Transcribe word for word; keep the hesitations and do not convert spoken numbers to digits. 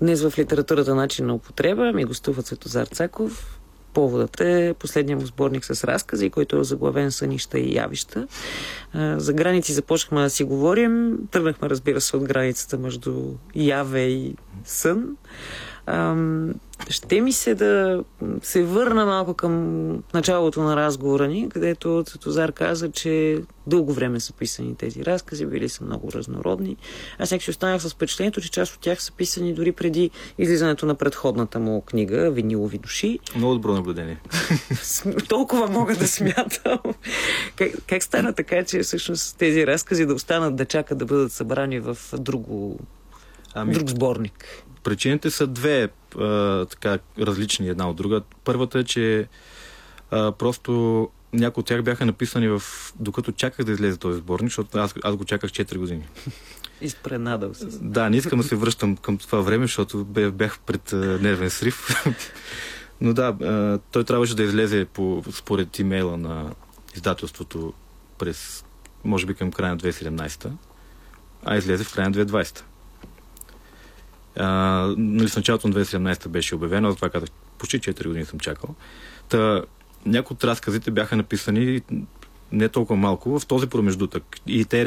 Днес в литературата начин на употреба ми гостува Цветозар Цаков. Поводът е последния му сборник с разкази, който е заглавен Сънища и явища. За граници започнахме да си говорим. Тръгнахме, разбира се, от границата между яве и сън. Ще ми се да се върна малко към началото на разговора ни, където Цветозар каза, че дълго време са писани тези разкази, били са много разнородни. Аз някак си останах с впечатлението, че част от тях са писани дори преди излизането на предходната му книга "Винилови души". Много добро наблюдение. Толкова мога да смятам. Как, как стана така, че всъщност тези разкази да останат да чакат да бъдат събрани в друго, ами... друг сборник? Причините са две а, така различни една от друга. Първата е, че а, просто някои от тях бяха написани в... докато чаках да излезе този сборник, защото аз, аз го чаках четири години. Изпренадал се. Да, не искам да се връщам към това време, защото бях пред а, нервен срив. Но да, а, той трябваше да излезе по, според имейла на издателството през, може би към края на две хиляди и седемнадесета, а излезе в края на две хиляди и двадесета. Uh, нали, в началото на две хиляди и седемнадесета беше обявено, затова казах, почти четири години съм чакал. Та, някои от разказите бяха написани не толкова малко в този промеждутък. И те